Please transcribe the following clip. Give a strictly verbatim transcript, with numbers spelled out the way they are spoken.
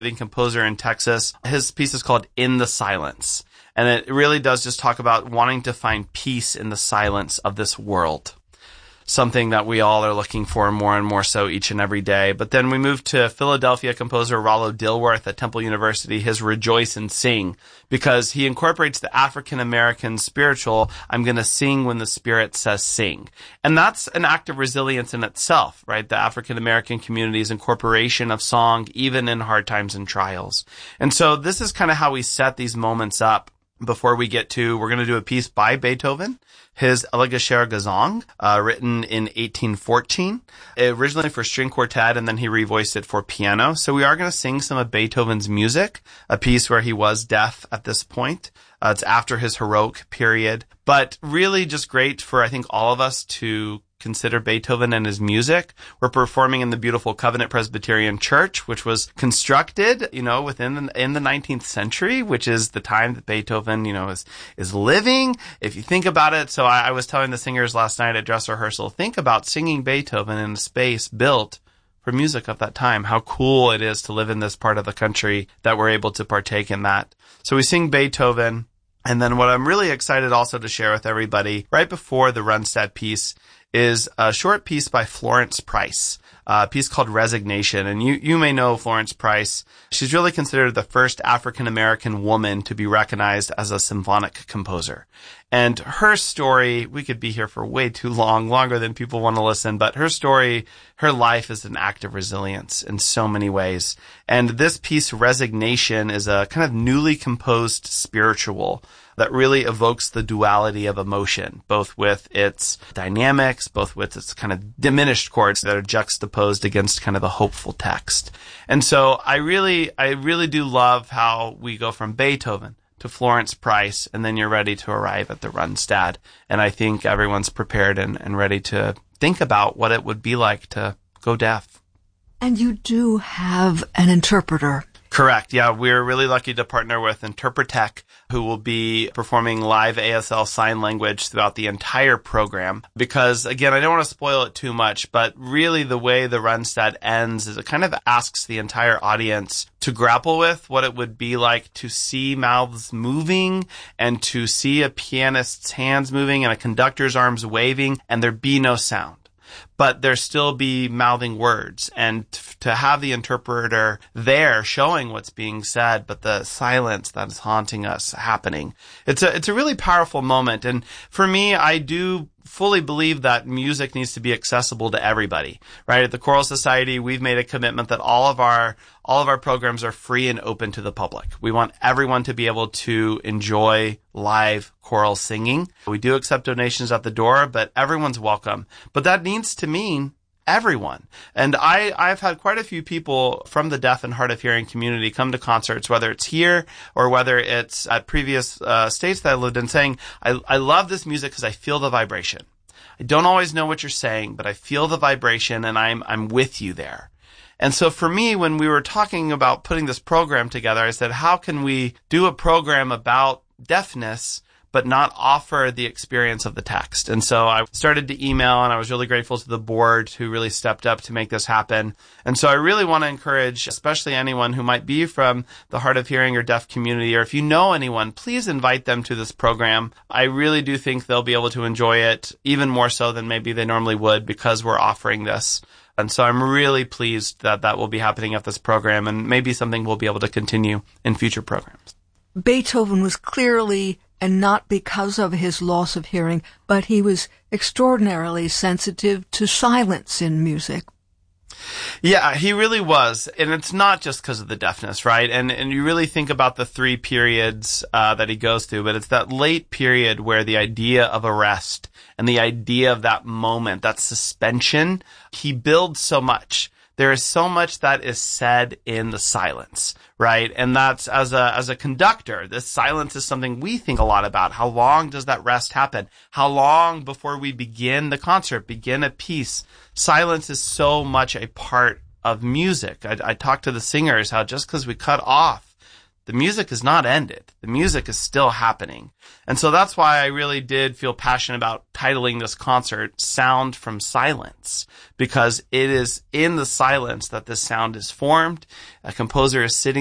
composer in Texas. His piece is called In the Silence. And it really does just talk about wanting to find peace in the silence of this world. Something that we all are looking for more and more so each and every day. But then we move to Philadelphia composer Rollo Dilworth at Temple University, his Rejoice and Sing, because he incorporates the African-American spiritual, I'm going to sing when the Spirit says sing. And that's an act of resilience in itself, right? The African-American community's incorporation of song, even in hard times and trials. And so this is kind of how we set these moments up. Before we get to, we're going to do a piece by Beethoven, his Elegischer Gesang, uh, written in eighteen fourteen, originally for string quartet, and then he revoiced it for piano. So we are going to sing some of Beethoven's music, a piece where he was deaf at this point. Uh, it's after his heroic period, but really just great for, I think, all of us to consider Beethoven and his music. We're performing in the beautiful Covenant Presbyterian Church, which was constructed, you know, within the, in the nineteenth century, which is the time that Beethoven, you know, is, is living. If you think about it, so I, I was telling the singers last night at dress rehearsal, think about singing Beethoven in a space built for music of that time. How cool it is to live in this part of the country that we're able to partake in that. So we sing Beethoven. And then what I'm really excited also to share with everybody right before the Rundstedt piece is a short piece by Florence Price, a piece called Resignation. And you, you may know Florence Price. She's really considered the first African-American woman to be recognized as a symphonic composer. And her story, we could be here for way too long, longer than people want to listen, but her story, her life is an act of resilience in so many ways. And this piece, Resignation, is a kind of newly composed spiritual that really evokes the duality of emotion, both with its dynamics, both with its kind of diminished chords that are juxtaposed against kind of a hopeful text. And so I really, I really do love how we go from Beethoven to Florence Price, and then you're ready to arrive at the Rundstedt. And I think everyone's prepared and, and ready to think about what it would be like to go deaf. And you do have an interpreter. Correct. Yeah, we're really lucky to partner with Interpretech, who will be performing live A S L sign language throughout the entire program. Because, again, I don't want to spoil it too much, but really the way the Rundstedt ends is it kind of asks the entire audience to grapple with what it would be like to see mouths moving and to see a pianist's hands moving and a conductor's arms waving and there be no sound. But there still be mouthing words, and t- to have the interpreter there showing what's being said, but the silence that is haunting us happening. It's a, it's a really powerful moment. And for me, I do fully believe that music needs to be accessible to everybody, right? At the Choral Society, we've made a commitment that all of our, all of our programs are free and open to the public. We want everyone to be able to enjoy live choral singing. We do accept donations at the door, but everyone's welcome. But that needs to mean everyone. And I, I've had quite a few people from the deaf and hard of hearing community come to concerts, whether it's here or whether it's at previous uh, states that I lived in, saying, I, I love this music because I feel the vibration. I don't always know what you're saying, but I feel the vibration and I'm, I'm with you there. And so for me, when we were talking about putting this program together, I said, how can we do a program about deafness but not offer the experience of the text? And so I started to email, and I was really grateful to the board who really stepped up to make this happen. And so I really want to encourage, especially anyone who might be from the hard of hearing or deaf community, or if you know anyone, please invite them to this program. I really do think they'll be able to enjoy it even more so than maybe they normally would because we're offering this. And so I'm really pleased that that will be happening at this program, and maybe something we'll be able to continue in future programs. Beethoven was clearly, and not because of his loss of hearing, but he was extraordinarily sensitive to silence in music. Yeah, he really was. And it's not just because of the deafness, right? And and you really think about the three periods uh, that he goes through, but it's that late period where the idea of a rest and the idea of that moment, that suspension, he builds so much. There is so much that is said in the silence, right? And that's, as a as a conductor, this silence is something we think a lot about. How long does that rest happen? How long before we begin the concert, begin a piece? Silence is so much a part of music. I, I talked to the singers how just because we cut off The music is not ended. The music is still happening. And so that's why I really did feel passionate about titling this concert Sound from Silence, because it is in the silence that this sound is formed. A composer is sitting